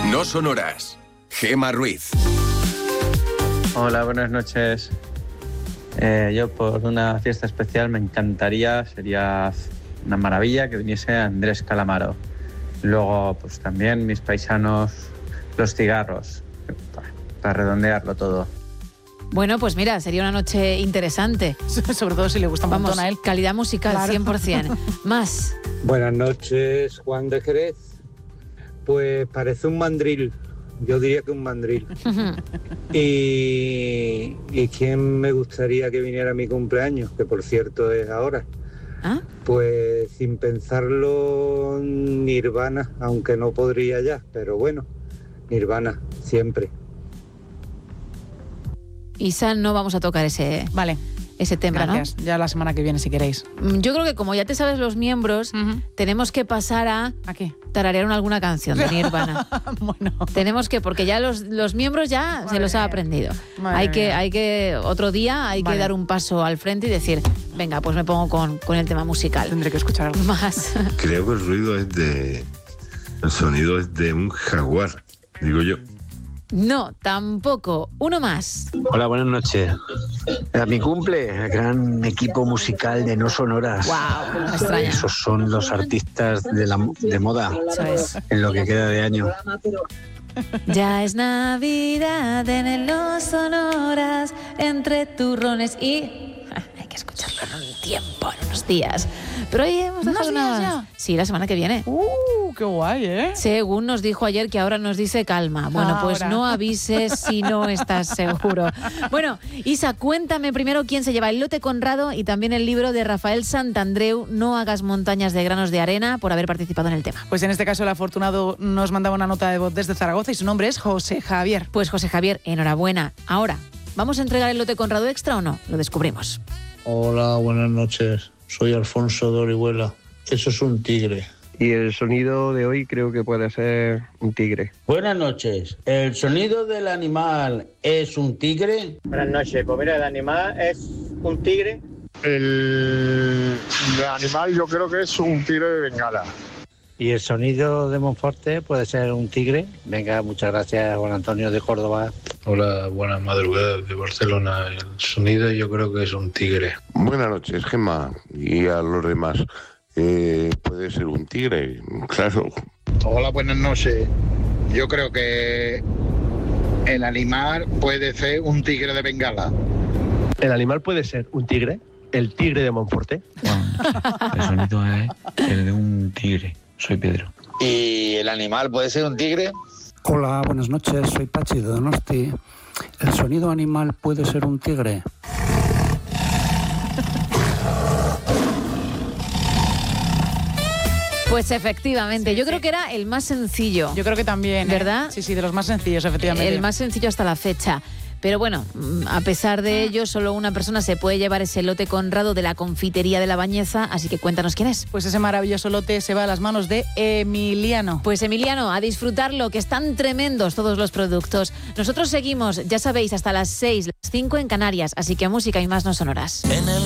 No sonoras. Gemma Ruiz. Hola, buenas noches. Yo por una fiesta especial me encantaría, sería una maravilla que viniese Andrés Calamaro. Luego, pues también mis paisanos, los cigarros, para redondearlo todo. Bueno, pues mira, sería una noche interesante. Sobre todo si le gusta un montón a él. Calidad musical, claro. 100%. Más. Buenas noches, Juan de Jerez. Pues parece un mandril. Yo diría que un mandril. ¿Y quién me gustaría que viniera a mi cumpleaños? Que por cierto es ahora. ¿Ah? Pues sin pensarlo, Nirvana, aunque no podría ya, pero bueno, Nirvana, siempre. Isa, no vamos a tocar ese tema, gracias. ¿No? Ya la semana que viene, si queréis. Yo creo que como ya te sabes los miembros, tenemos que pasar a qué? Tararear alguna canción de Nirvana. Bueno. Tenemos que, porque ya los miembros ya se los ha aprendido. Hay que otro día hay que dar un paso al frente y decir, venga, pues me pongo con el tema musical. Tendré que escuchar algo más. Creo que el sonido es de un jaguar, digo yo. No, tampoco. Uno más. Hola, buenas noches. A mi cumple, el gran equipo musical de No Sonoras. Wow, me extraña. Esos son los artistas de moda. Eso es. En lo que queda de año. Ya es Navidad en el No Sonoras, entre turrones y... Hay que escucharlo en un tiempo, en unos días. Pero hoy hemos dejado ya. Sí, la semana que viene. ¡Qué guay, ¿eh? Según nos dijo ayer, que ahora nos dice calma. Bueno, pues no avises si no estás seguro. Bueno, Isa, cuéntame primero quién se lleva el lote Conrado y también el libro de Rafael Santandreu, No hagas montañas de granos de arena, por haber participado en el tema. Pues en este caso el afortunado nos mandaba una nota de voz desde Zaragoza y su nombre es José Javier. Pues José Javier, enhorabuena. Ahora, ¿vamos a entregar el lote Conrado extra o no? Lo descubrimos. Hola, buenas noches. Soy Alfonso de Orihuela. Eso es un tigre. Y el sonido de hoy creo que puede ser un tigre. Buenas noches. ¿El sonido del animal es un tigre? Buenas noches. Pues mira, el animal es un tigre. El animal yo creo que es un tigre de Bengala. ¿Y el sonido de Monforte puede ser un tigre? Venga, muchas gracias, Juan Antonio de Córdoba. Hola, buenas madrugadas de Barcelona. El sonido yo creo que es un tigre. Buenas noches, Gemma, y a los demás. Puede ser un tigre, claro. Hola, buenas noches. Yo creo que el animal puede ser un tigre de Bengala. ¿El animal puede ser un tigre? ¿El tigre de Monforte? El sonido es el de un tigre. Soy Pedro. ¿Y el animal puede ser un tigre? Hola, buenas noches. Soy Pachi de Donosti. ¿El sonido animal puede ser un tigre? Pues efectivamente, yo creo que era el más sencillo. Yo creo que también, ¿verdad? Sí, de los más sencillos, efectivamente. El más sencillo hasta la fecha. Pero bueno, a pesar de ello, solo una persona se puede llevar ese lote Conrado de la confitería de La Bañeza, así que cuéntanos quién es. Pues ese maravilloso lote se va a las manos de Emiliano. Pues Emiliano, a disfrutarlo, que están tremendos todos los productos. Nosotros seguimos, ya sabéis, hasta las 6, las 5 en Canarias, así que música y más No Sonoras. En el